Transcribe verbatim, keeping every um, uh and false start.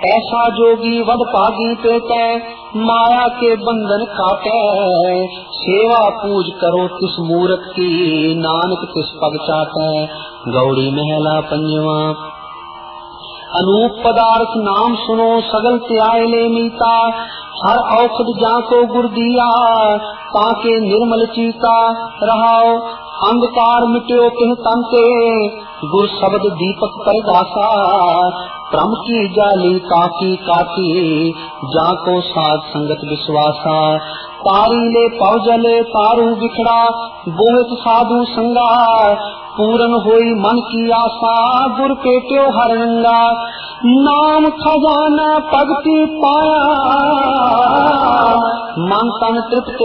ऐसा जोगी वड भागी पेटै, माया के बंधन काटै। सेवा पूज करो तिस मूरत की, नानक तिस पग चाटै। गौड़ी महला पंजवा। अनूप पदार्थ नाम सुनो, सगल त्याय ले मीता। हर औषध जाको गुर दिया, ताके निर्मल चीता। रहाओ अंधकार मिट्यो तिह तन ते, गुर शब्द दीपक परगासा। ब्रह्म की जाली ताकी काटी, जाको साध संगत विश्वासा। तारी ले पवजले तारू बिखड़ा, बोहित साधु संगा। पूरन होई मन की आशा, गुर पेट्यो हर रंगा। नाम खजाना भगति पाया, मन तन तृप्त